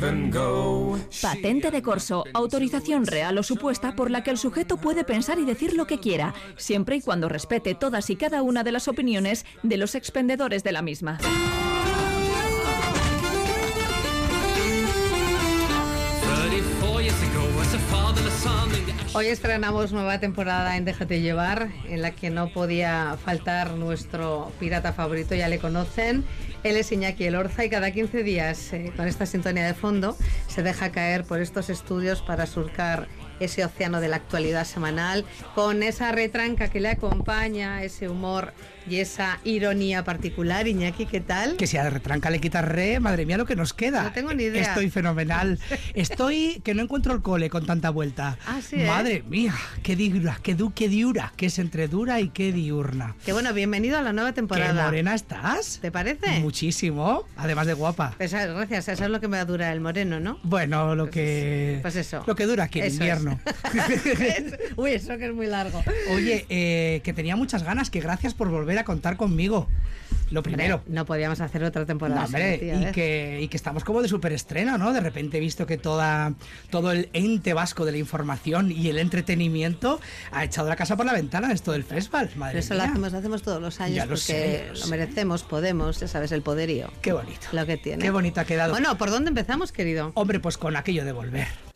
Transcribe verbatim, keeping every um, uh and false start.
Patente de corso, autorización real o supuesta por la que el sujeto puede pensar y decir lo que quiera, siempre y cuando respete todas y cada una de las opiniones de los expendedores de la misma. Hoy estrenamos nueva temporada en Déjate Llevar, en la que no podía faltar nuestro pirata favorito, ya le conocen. Él es Iñaki Elorza y cada quince días, eh, con esta sintonía de fondo, se deja caer por estos estudios para surcar ese océano de la actualidad semanal, con esa retranca que le acompaña, ese humor y esa ironía particular. Iñaki, ¿qué tal? Que si a la retranca le quitas re, madre mía, lo que nos queda. No tengo ni idea. Estoy fenomenal. Estoy que no encuentro el cole con tanta vuelta. Ah, sí, ¿eh? Madre mía, qué dura, qué, du, qué diura, que es entre dura y qué diurna. Que bueno, bienvenido a la nueva temporada. ¿Qué morena estás? ¿Te parece? Muchísimo, además de guapa. Pues gracias, eso es lo que me dura el moreno, ¿no? Bueno, lo pues que... Pues eso. Lo que dura aquí en eso invierno. Es. Uy, eso que es muy largo. Oye, eh, que tenía muchas ganas, que gracias por volver a contar conmigo. Lo primero. Hombre, no podíamos hacer otra temporada. No, hombre, así, y, que, y que estamos como de superestreno, ¿no? De repente he visto que toda, todo el ente vasco de la información y el entretenimiento ha echado la casa por la ventana esto del festival. Madre Eso mía. lo hacemos, lo hacemos todos los años Ya lo porque sé, lo lo sé. merecemos, podemos, ya sabes, el poderío. Qué bonito. Lo que tiene. Qué bonito ha quedado. Bueno, ¿por dónde empezamos, querido? Hombre, pues con aquello de volver.